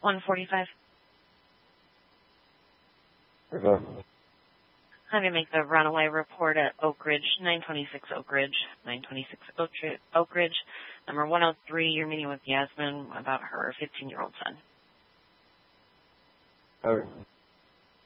145. Okay. Have you make the runaway report at Oak Ridge, 926 Oak Ridge, 926 Oak Ridge, number 103. You're meeting with Yasmin about her 15-year-old son. Okay.